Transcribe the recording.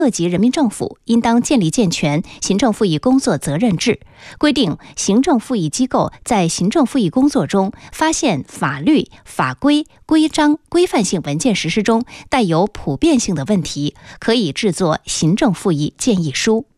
各级人民政府应当建立健全行政复议工作责任制，规定行政复议机构在行政复议工作中发现法律、法规、规章、规范性文件实施中带有普遍性的问题，可以制作行政复议建议书。